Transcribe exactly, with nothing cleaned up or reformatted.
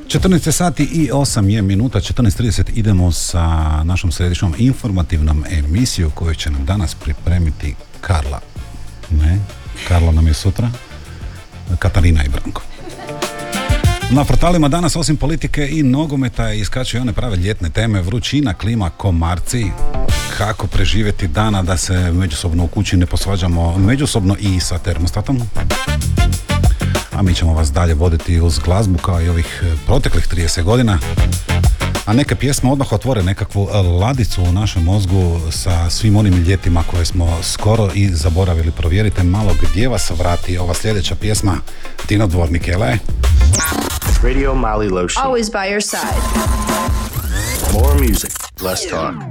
četrnaest sati i osam je minuta, četrnaest trideset idemo sa našom središnjom informativnom emisiju koju će nam danas pripremiti Karla. Ne, Karla nam je sutra, Katarina i Branko. Na portalima danas osim politike i nogometa iskaču one prave ljetne teme, vrućina, klima, komarci, kako preživjeti dana da se međusobno u kući ne posvađamo međusobno i sa termostatom. A mi ćemo vas dalje voditi uz glazbu kao i ovih proteklih trideset godina. A neke pjesme odmah otvore nekakvu ladicu u našem mozgu sa svim onim ljetima koje smo skoro i zaboravili. Provjerite malo gdje vas vrati ova sljedeća pjesma. Dino Dvor, Michele. Radio Mali Lotion. Always by your side. More music, less talk.